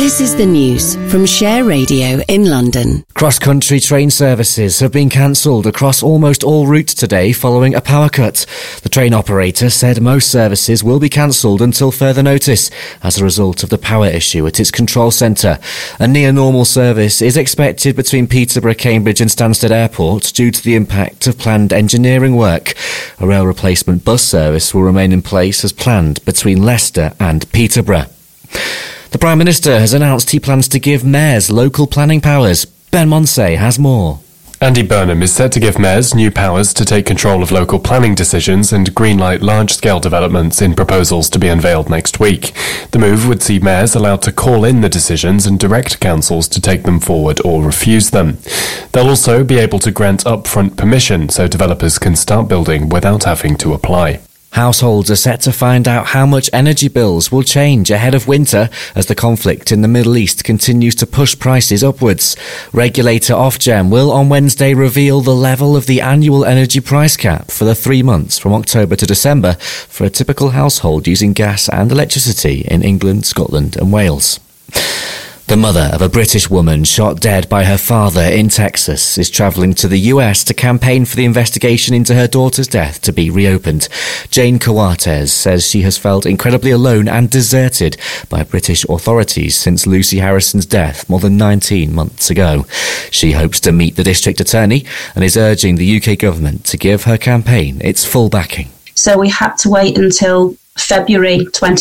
This is the news from Share Radio in London. Cross-country train services have been cancelled across almost all routes today following a power cut. The train operator said most services will be cancelled until further notice as a result of the power issue at its control centre. A near-normal service is expected between Peterborough, Cambridge and Stansted Airport due to the impact of planned engineering work. A rail replacement bus service will remain in place as planned between Leicester and Peterborough. The Prime Minister has announced he plans to give mayors local planning powers. Ben Monsey has more. Andy Burnham is set to give mayors new powers to take control of local planning decisions and greenlight large-scale developments in proposals to be unveiled next week. The move would see mayors allowed to call in the decisions and direct councils to take them forward or refuse them. They'll also be able to grant upfront permission so developers can start building without having to apply. Households are set to find out how much energy bills will change ahead of winter as the conflict in the Middle East continues to push prices upwards. Regulator Ofgem will on Wednesday reveal the level of the annual energy price cap for the 3 months from October to December for a typical household using gas and electricity in England, Scotland and Wales. The mother of a British woman shot dead by her father in Texas is travelling to the US to campaign for the investigation into her daughter's death to be reopened. Jane Coates says she has felt incredibly alone and deserted by British authorities since Lucy Harrison's death more than 19 months ago. She hopes to meet the district attorney and is urging the UK government to give her campaign its full backing. So we had to wait until February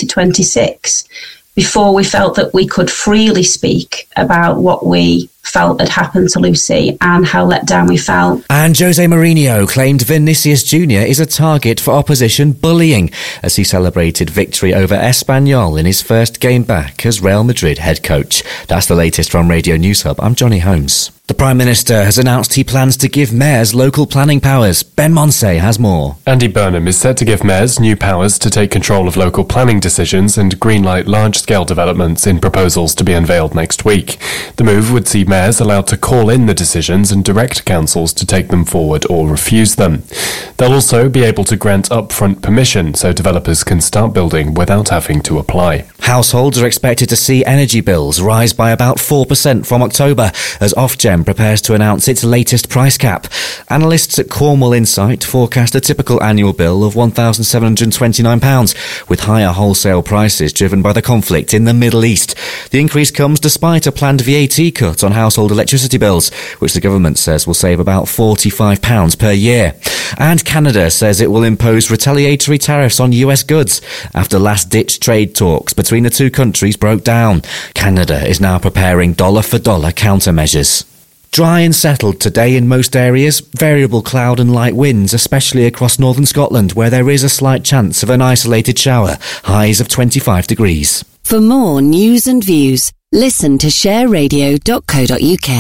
2026 before we felt that we could freely speak about what we felt had happened to Lucy and how let down we felt. And Jose Mourinho claimed Vinicius Jr. is a target for opposition bullying as he celebrated victory over Espanyol in his first game back as Real Madrid head coach. That's the latest from Radio News Hub. I'm Johnny Holmes. The Prime Minister has announced he plans to give mayors local planning powers. Ben Monsey has more. Andy Burnham is set to give mayors new powers to take control of local planning decisions and greenlight large-scale developments in proposals to be unveiled next week. The move would see mayors allowed to call in the decisions and direct councils to take them forward or refuse them. They'll also be able to grant upfront permission so developers can start building without having to apply. Households are expected to see energy bills rise by about 4% from October as Ofgem prepares to announce its latest price cap. Analysts at Cornwall Insight forecast a typical annual bill of £1,729, with higher wholesale prices driven by the conflict in the Middle East. The increase comes despite a planned VAT cut on household electricity bills, which the government says will save about £45 per year. And Canada says it will impose retaliatory tariffs on US goods after last-ditch trade talks between the two countries broke down. Canada is now preparing dollar-for-dollar countermeasures. Dry and settled today in most areas. Variable cloud and light winds, especially across northern Scotland, where there is a slight chance of an isolated shower. Highs of 25 degrees. For more news and views, listen to shareradio.co.uk.